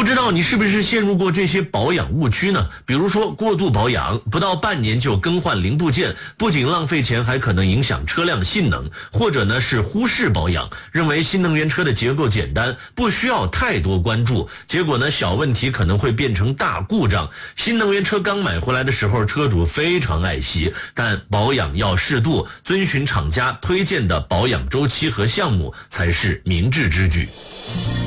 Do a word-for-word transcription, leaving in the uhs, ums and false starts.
不知道你是不是陷入过这些保养误区呢？比如说过度保养，不到半年就更换零部件，不仅浪费钱，还可能影响车辆性能；或者呢是忽视保养，认为新能源车的结构简单，不需要太多关注，结果呢小问题可能会变成大故障。新能源车刚买回来的时候，车主非常爱惜，但保养要适度，遵循厂家推荐的保养周期和项目才是明智之举。